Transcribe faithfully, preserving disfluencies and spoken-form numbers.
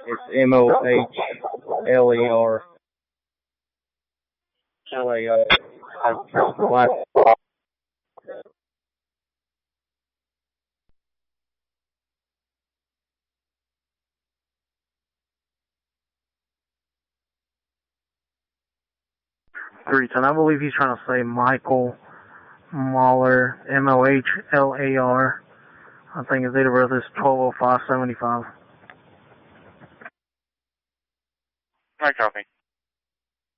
It's M O H L E R. L A R. three ten. I believe he's trying to say Michael Mahler, M O H L A R. I think his date of birth is twelve oh five seventy-five. Alright, copy.